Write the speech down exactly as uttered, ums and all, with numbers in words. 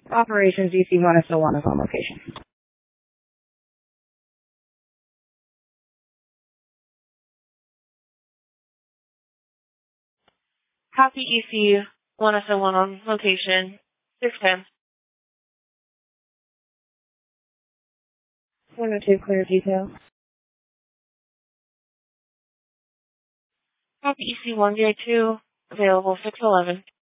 Operations E C one is still on its on location. Copy E C one S O one on location. six ten. one oh two, clear detail. Copy E C one J two, available six eleven.